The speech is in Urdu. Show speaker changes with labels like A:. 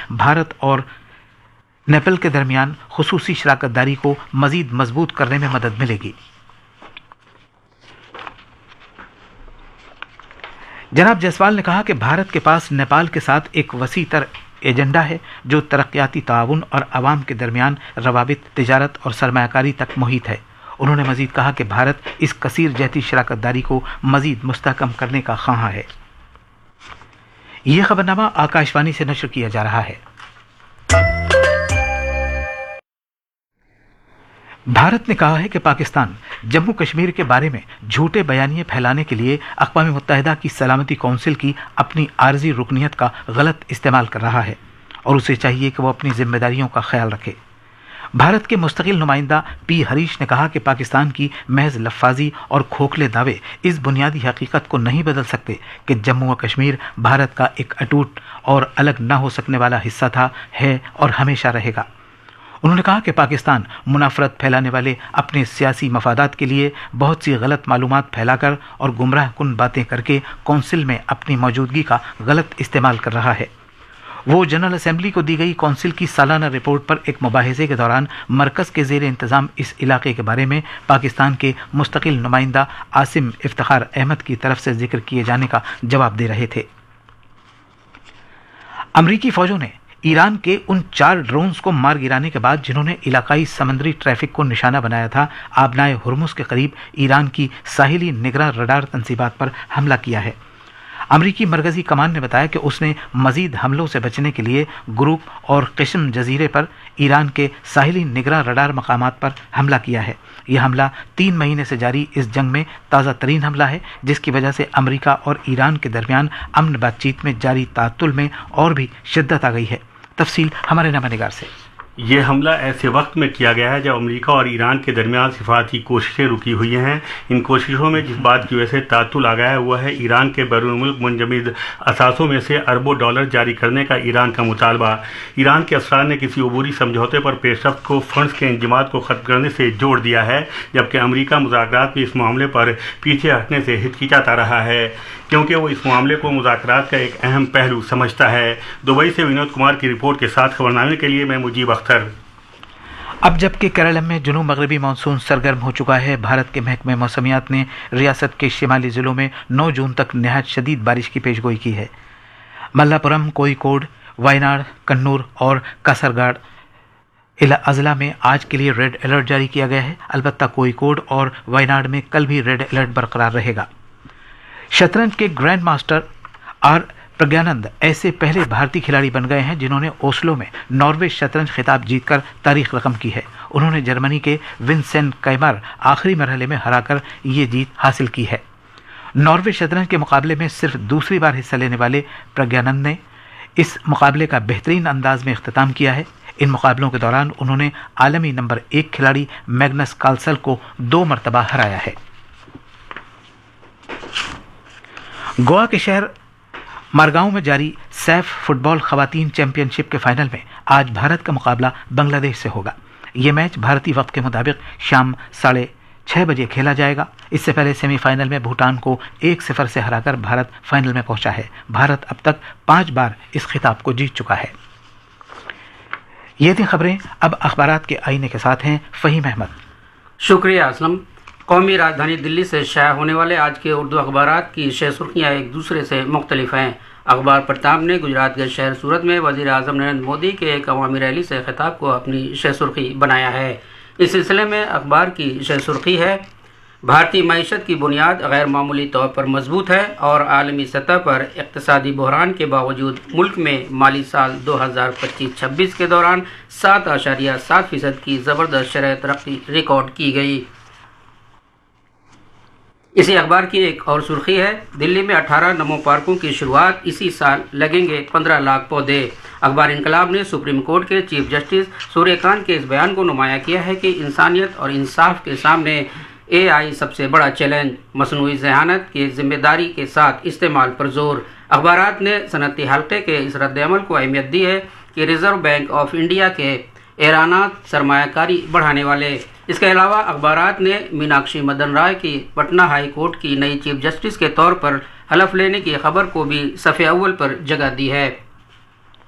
A: بھارت اور نیپال کے درمیان خصوصی شراکت داری کو مزید مضبوط کرنے میں مدد ملے گی۔ جناب جیسوال نے کہا کہ بھارت کے پاس نیپال کے ساتھ ایک وسیع تر ایجنڈا ہے جو ترقیاتی تعاون اور عوام کے درمیان روابط، تجارت اور سرمایہ کاری تک محیط ہے۔ انہوں نے مزید کہا کہ بھارت اس کثیر جہتی شراکت داری کو مزید مستحکم کرنے کا خواہاں ہے۔ یہ خبرنامہ آکاشوانی سے نشر کیا جا رہا ہے۔ بھارت نے کہا ہے کہ پاکستان جموں کشمیر کے بارے میں جھوٹے بیانیے پھیلانے کے لیے اقوام متحدہ کی سلامتی کونسل کی اپنی عارضی رکنیت کا غلط استعمال کر رہا ہے اور اسے چاہیے کہ وہ اپنی ذمہ داریوں کا خیال رکھے۔ بھارت کے مستقل نمائندہ پی ہریش نے کہا کہ پاکستان کی محض لفاظی اور کھوکھلے دعوے اس بنیادی حقیقت کو نہیں بدل سکتے کہ جموں و کشمیر بھارت کا ایک اٹوٹ اور الگ نہ ہو سکنے والا حصہ تھا، ہے اور ہمیشہ رہے گا۔ انہوں نے کہا کہ پاکستان منافرت پھیلانے والے اپنے سیاسی مفادات کے لیے بہت سی غلط معلومات پھیلا کر اور گمراہ کن باتیں کر کے کونسل میں اپنی موجودگی کا غلط استعمال کر رہا ہے۔ وہ جنرل اسمبلی کو دی گئی کونسل کی سالانہ رپورٹ پر ایک مباحثے کے دوران مرکز کے زیر انتظام اس علاقے کے بارے میں پاکستان کے مستقل نمائندہ عاصم افتخار احمد کی طرف سے ذکر کیے جانے کا جواب دے رہے تھے۔ امریکی فوجوں نے ایران کے ان 4 ڈرونز کو مار گرانے کے بعد جنہوں نے علاقائی سمندری ٹریفک کو نشانہ بنایا تھا، آبنائے ہرمز کے قریب ایران کی ساحلی نگراں رڈار تنصیبات پر حملہ کیا ہے۔ امریکی مرکزی کمان نے بتایا کہ اس نے مزید حملوں سے بچنے کے لیے گروپ اور قسم جزیرے پر ایران کے ساحلی نگراں رڈار مقامات پر حملہ کیا ہے۔ یہ حملہ 3 مہینے سے جاری اس جنگ میں تازہ ترین حملہ ہے، جس کی وجہ سے امریکہ اور ایران کے درمیان امن بات چیت میں جاری تعطل میں اور بھی شدت آ گئی ہے۔ تفصیل ہمارے نامہ نگار سے۔
B: یہ حملہ ایسے وقت میں کیا گیا ہے جب امریکہ اور ایران کے درمیان سفارتی کوششیں رکی ہوئی ہیں۔ ان کوششوں میں جس بات کی وجہ سے تعطل آ گیا ہے وہ ہے ایران کے بیرون ملک منجمد اثاثوں میں سے اربوں ڈالر جاری کرنے کا ایران کا مطالبہ۔ ایران کے افسران نے کسی عبوری سمجھوتے پر پیش رفت کو فنڈز کے انجماد کو ختم کرنے سے جوڑ دیا ہے، جبکہ امریکہ مذاکرات میں اس معاملے پر پیچھے ہٹنے سے ہچکچاتا رہا ہے کیونکہ وہ اس معاملے کو مذاکرات کا ایک اہم پہلو سمجھتا ہے۔ دبئی سے ونود کمار کی رپورٹ کے ساتھ خبرنامے کے لیے میں مجیب اختر۔
A: اب جبکہ کیرالم میں جنوب مغربی مانسون سرگرم ہو چکا ہے، بھارت کے محکمہ موسمیات نے ریاست کے شمالی ضلعوں میں 9 جون تک نہایت شدید بارش کی پیشگوئی کی ہے۔ ملاپورم، کوئیکوڈ، وائناڈ، کنور اور کاسرگاڈ اضلاع میں آج کے لیے ریڈ الرٹ جاری کیا گیا ہے، البتہ کوئیکوڈ اور وائناڈ میں کل بھی ریڈ الرٹ برقرار رہے گا۔ شطرنج کے گرینڈ ماسٹر آر پرگیانند ایسے پہلے بھارتی کھلاڑی بن گئے ہیں جنہوں نے اوسلو میں ناروے شطرنج خطاب جیت کر تاریخ رقم کی ہے۔ انہوں نے جرمنی کے ونسنٹ کائمر آخری مرحلے میں ہرا کر یہ جیت حاصل کی ہے۔ ناروے شطرنج کے مقابلے میں صرف دوسری بار حصہ لینے والے پرگیانند نے اس مقابلے کا بہترین انداز میں اختتام کیا ہے۔ ان مقابلوں کے دوران انہوں نے عالمی نمبر 1 کھلاڑی میگنس کارلسن کو 2 مرتبہ ہرایا ہے۔ گوا کے شہر مارگاؤں میں جاری سیف فٹ بال خواتین چیمپئن شپ کے فائنل میں آج بھارت کا مقابلہ بنگلہ دیش سے ہوگا۔ یہ میچ بھارتی وقت کے مطابق شام 6:30 بجے کھیلا جائے گا۔ اس سے پہلے سیمی فائنل میں بھوٹان کو 1-0 سے ہرا کر بھارت فائنل میں پہنچا ہے۔ بھارت اب تک 5 بار اس خطاب کو جیت چکا ہے۔ یہ تھی خبریں، اب اخبارات کے آئینے کے ساتھ ہیں فہیم احمد۔
C: شکریہ اسلم۔ قومی راجدھانی دلی سے شائع ہونے والے آج کے اردو اخبارات کی شہ سرخیاں ایک دوسرے سے مختلف ہیں۔ اخبار پرتاب نے گجرات کے شہر سورت میں وزیر اعظم نریندر مودی کے ایک عوامی ریلی سے خطاب کو اپنی شہ سرخی بنایا ہے۔ اس سلسلے میں اخبار کی شہ سرخی ہے: بھارتی معیشت کی بنیاد غیر معمولی طور پر مضبوط ہے اور عالمی سطح پر اقتصادی بحران کے باوجود ملک میں مالی سال 2025-26 کے دوران 7.7% کی زبردست شرح ترقی ریکارڈ کی گئی۔ اسی اخبار کی ایک اور سرخی ہے: دلی میں 18 نمو پارکوں کی شروعات، اسی سال لگیں گے 15 لاکھ پودے۔ اخبار انقلاب نے سپریم کورٹ کے چیف جسٹس سوریہ کانت کے اس بیان کو نمایاں کیا ہے کہ انسانیت اور انصاف کے سامنے AI سب سے بڑا چیلنج، مصنوعی ذہانت کی ذمہ داری کے ساتھ استعمال پر زور۔ اخبارات نے صنعتی حلقے کے اس رد عمل کو اہمیت دی ہے کہ ریزرو بینک آف انڈیا کے اعلانات سرمایہ کاری بڑھانے والے۔ اس کے علاوہ اخبارات نے میناکشی مدن رائے کی پٹنہ ہائی کورٹ کی نئی چیف جسٹس کے طور پر حلف لینے کی خبر کو بھی صفحے اول پر جگہ دی ہے۔